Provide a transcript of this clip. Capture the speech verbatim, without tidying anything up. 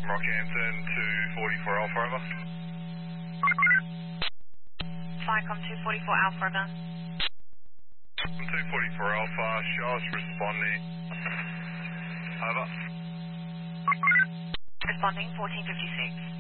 Rockhampton, two forty-four Alpha, over. Flycom two forty-four Alpha, over. two forty-four Alpha, shows responding. Over. Responding fourteen fifty-six.